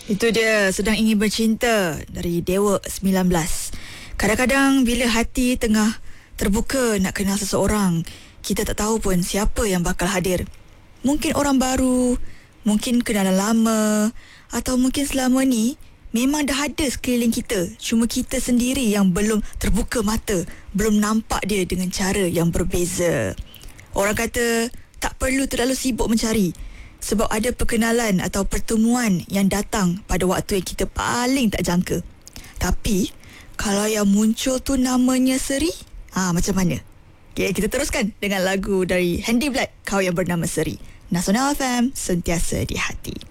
Itu dia Sedang Ingin Bercinta dari Dewa 19. Kadang-kadang bila hati tengah terbuka nak kenal seseorang, kita tak tahu pun siapa yang bakal hadir. Mungkin orang baru, mungkin kenalan lama, atau mungkin selama ni memang dah ada sekeliling kita, cuma kita sendiri yang belum terbuka mata, belum nampak dia dengan cara yang berbeza. Orang kata tak perlu terlalu sibuk mencari, sebab ada perkenalan atau pertemuan yang datang pada waktu yang kita paling tak jangka. Tapi kalau yang muncul tu namanya Seri, macam mana? Okay, kita teruskan dengan lagu dari Handy Black, Kau Yang Bernama Seri. Nasional FM, sentiasa di hati.